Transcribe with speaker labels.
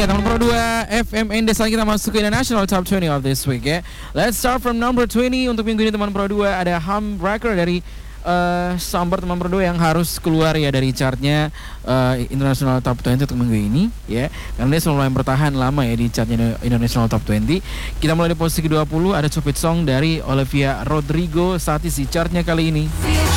Speaker 1: Teman Pro 2 FMND, selanjutnya kita masuk ke International Top 20 of this week ya. Let's start from number 20. Untuk minggu ini teman Pro 2 ada Humbreaker dari Sambar teman Pro 2 yang harus keluar ya dari chartnya International Top 20 untuk minggu ini ya. Karena dia selalu bertahan lama ya di chartnya International Top 20. Kita mulai di posisi ke-20, ada Stupid Song dari Olivia Rodrigo saat isi chartnya kali ini.